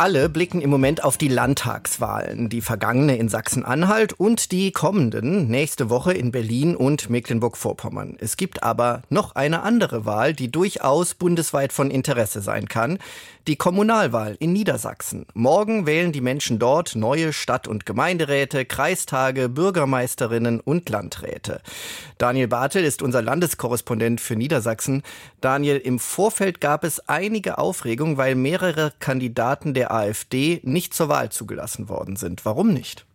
Alle blicken im Moment auf die Landtagswahlen, die vergangene in Sachsen-Anhalt und die kommenden nächste Woche in Berlin und Mecklenburg-Vorpommern. Es gibt aber noch eine andere Wahl, die durchaus bundesweit von Interesse sein kann. Die Kommunalwahl in Niedersachsen. Morgen wählen die Menschen dort neue Stadt- und Gemeinderäte, Kreistage, Bürgermeisterinnen und Landräte. Daniel Bartel ist unser Landeskorrespondent für Niedersachsen. Daniel, im Vorfeld gab es einige Aufregung, weil mehrere Kandidaten der AfD nicht zur Wahl zugelassen worden sind. Warum nicht?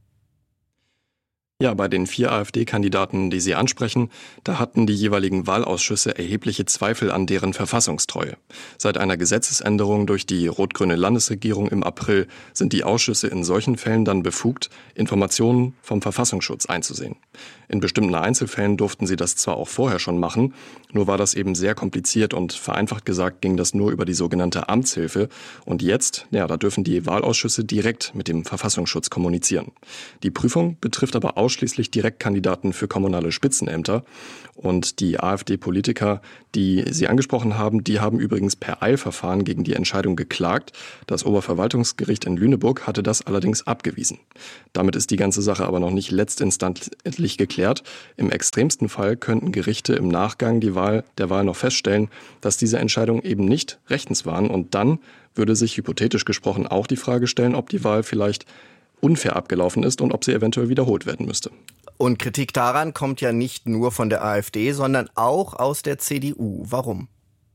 Ja, bei den 4 AfD-Kandidaten, die Sie ansprechen, da hatten die jeweiligen Wahlausschüsse erhebliche Zweifel an deren Verfassungstreue. Seit einer Gesetzesänderung durch die rot-grüne Landesregierung im April sind die Ausschüsse in solchen Fällen dann befugt, Informationen vom Verfassungsschutz einzusehen. In bestimmten Einzelfällen durften sie das zwar auch vorher schon machen, nur war das eben sehr kompliziert und vereinfacht gesagt ging das nur über die sogenannte Amtshilfe. Und jetzt, da dürfen die Wahlausschüsse direkt mit dem Verfassungsschutz kommunizieren. Die Prüfung betrifft aber ausschließlich Direktkandidaten für kommunale Spitzenämter. Und die AfD-Politiker, die Sie angesprochen haben, die haben übrigens per Eilverfahren gegen die Entscheidung geklagt. Das Oberverwaltungsgericht in Lüneburg hatte das allerdings abgewiesen. Damit ist die ganze Sache aber noch nicht letztinstanzlich geklärt. Im extremsten Fall könnten Gerichte im Nachgang der Wahl noch feststellen, dass diese Entscheidungen eben nicht rechtens waren. Und dann würde sich hypothetisch gesprochen auch die Frage stellen, ob die Wahl vielleicht unfair abgelaufen ist und ob sie eventuell wiederholt werden müsste. Und Kritik daran kommt ja nicht nur von der AfD, sondern auch aus der CDU. Warum?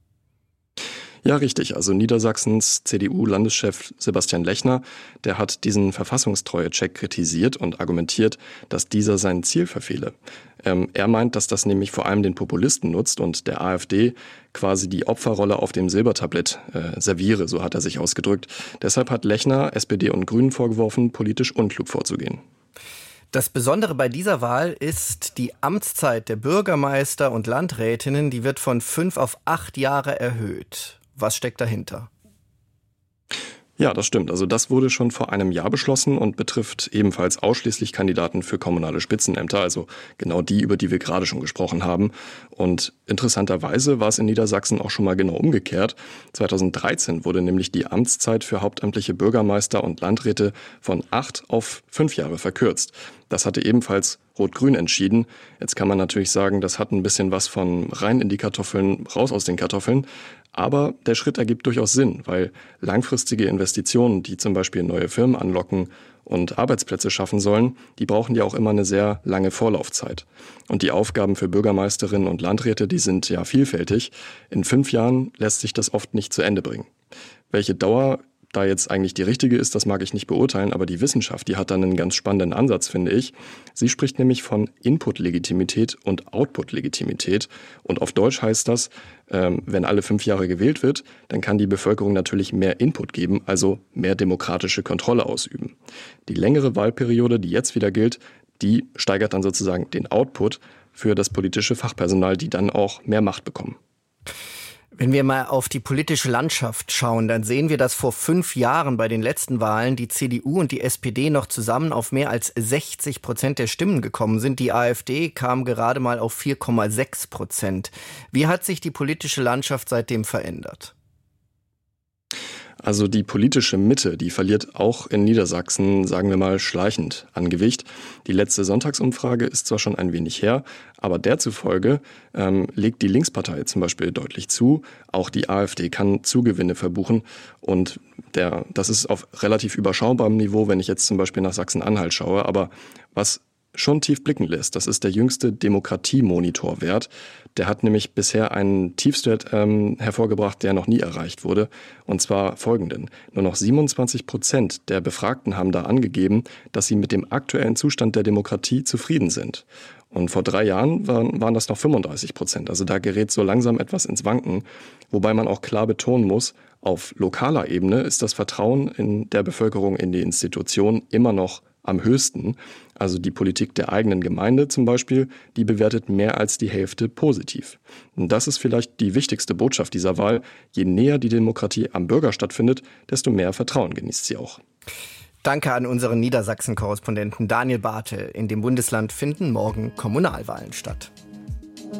Ja, richtig. Also Niedersachsens CDU-Landeschef Sebastian Lechner, der hat diesen Verfassungstreue-Check kritisiert und argumentiert, dass dieser sein Ziel verfehle. Er meint, dass das nämlich vor allem den Populisten nutzt und der AfD quasi die Opferrolle auf dem Silbertablett serviere, so hat er sich ausgedrückt. Deshalb hat Lechner SPD und Grünen vorgeworfen, politisch unklug vorzugehen. Das Besondere bei dieser Wahl ist die Amtszeit der Bürgermeister und Landrätinnen, die wird von 5 auf 8 Jahre erhöht. Was steckt dahinter? Ja, das stimmt. Also das wurde schon vor einem Jahr beschlossen und betrifft ebenfalls ausschließlich Kandidaten für kommunale Spitzenämter, also genau die, über die wir gerade schon gesprochen haben. Und interessanterweise war es in Niedersachsen auch schon mal genau umgekehrt. 2013 wurde nämlich die Amtszeit für hauptamtliche Bürgermeister und Landräte von 8 auf 5 Jahre verkürzt. Das hatte ebenfalls Rot-Grün entschieden. Jetzt kann man natürlich sagen, das hat ein bisschen was von rein in die Kartoffeln, raus aus den Kartoffeln. Aber der Schritt ergibt durchaus Sinn, weil langfristige Investitionen, die zum Beispiel neue Firmen anlocken und Arbeitsplätze schaffen sollen, die brauchen ja auch immer eine sehr lange Vorlaufzeit. Und die Aufgaben für Bürgermeisterinnen und Landräte, die sind ja vielfältig. In 5 Jahren lässt sich das oft nicht zu Ende bringen. Welche Dauer da jetzt eigentlich die richtige ist, das mag ich nicht beurteilen, aber die Wissenschaft, die hat dann einen ganz spannenden Ansatz, finde ich. Sie spricht nämlich von Input-Legitimität und Output-Legitimität. Und auf Deutsch heißt das, wenn alle 5 Jahre gewählt wird, dann kann die Bevölkerung natürlich mehr Input geben, also mehr demokratische Kontrolle ausüben. Die längere Wahlperiode, die jetzt wieder gilt, die steigert dann sozusagen den Output für das politische Fachpersonal, die dann auch mehr Macht bekommen. Wenn wir mal auf die politische Landschaft schauen, dann sehen wir, dass vor 5 Jahren bei den letzten Wahlen die CDU und die SPD noch zusammen auf mehr als 60% der Stimmen gekommen sind. Die AfD kam gerade mal auf 4,6%. Wie hat sich die politische Landschaft seitdem verändert? Also die politische Mitte, die verliert auch in Niedersachsen, sagen wir mal, schleichend an Gewicht. Die letzte Sonntagsumfrage ist zwar schon ein wenig her, aber der zufolge legt die Linkspartei zum Beispiel deutlich zu. Auch die AfD kann Zugewinne verbuchen und das ist auf relativ überschaubarem Niveau, wenn ich jetzt zum Beispiel nach Sachsen-Anhalt schaue. Aber was schon tief blicken lässt, das ist der jüngste Demokratie-Monitor-Wert. Der hat nämlich bisher einen Tiefstwert hervorgebracht, der noch nie erreicht wurde. Und zwar folgenden. Nur noch 27% der Befragten haben da angegeben, dass sie mit dem aktuellen Zustand der Demokratie zufrieden sind. Und vor 3 Jahren waren das noch 35%. Also da gerät so langsam etwas ins Wanken. Wobei man auch klar betonen muss, auf lokaler Ebene ist das Vertrauen in der Bevölkerung in die Institution immer noch am höchsten. Also die Politik der eigenen Gemeinde zum Beispiel, die bewertet mehr als die Hälfte positiv. Und das ist vielleicht die wichtigste Botschaft dieser Wahl. Je näher die Demokratie am Bürger stattfindet, desto mehr Vertrauen genießt sie auch. Danke an unseren Niedersachsen-Korrespondenten Daniel Bartel. In dem Bundesland finden morgen Kommunalwahlen statt.